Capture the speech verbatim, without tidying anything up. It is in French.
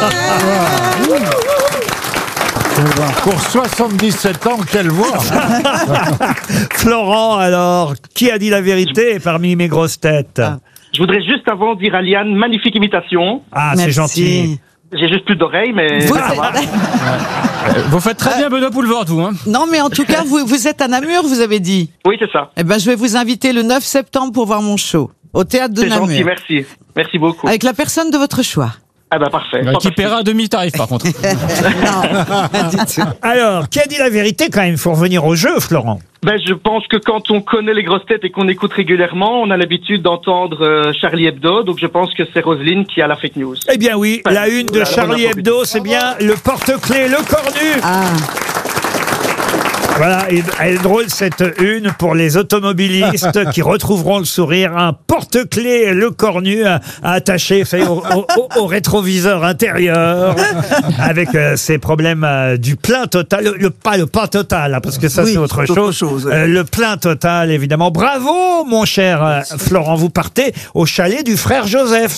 Pour soixante-dix-sept ans, quelle voix. Florent, alors, qui a dit la vérité parmi mes grosses têtes? Je voudrais juste avant dire à Liane, magnifique imitation. Ah, c'est gentil. J'ai juste plus d'oreilles, mais... Vous, ça va. Vous faites très bien Benoît Poulvord, vous. Hein. Non, mais en tout cas, vous, vous êtes à Namur, vous avez dit. Oui, c'est ça. Eh ben, je vais vous inviter le neuf septembre pour voir mon show au théâtre de C'est Namur. gentil, merci. Merci beaucoup. Avec la personne de votre choix. Ah ben parfait. Qui Fantastique. paiera à demi-tarif, par contre. Non, pas du tout. Alors, qui a dit la vérité quand même? Il faut revenir au jeu, Florent. Ben, je pense que quand on connaît les grosses têtes et qu'on écoute régulièrement, on a l'habitude d'entendre euh, Charlie Hebdo. Donc je pense que c'est Roselyne qui a la fake news. Eh bien oui, la une de La- la Charlie bonne Hebdo, c'est bien le porte-clés, le cornu. Ah, Voilà, et elle est drôle cette une pour les automobilistes qui retrouveront le sourire. Un porte-clés, le cornu, à, à attacher fait, au, au- au- au rétroviseur intérieur, avec euh, ces problèmes euh, du plein total, le, le- pas le pas total, hein, parce que ça Oui, c'est autre c'est chose. autre chose, ouais. Euh, le plein total, évidemment. Bravo, mon cher euh, Florent, vous partez au chalet du frère Joseph.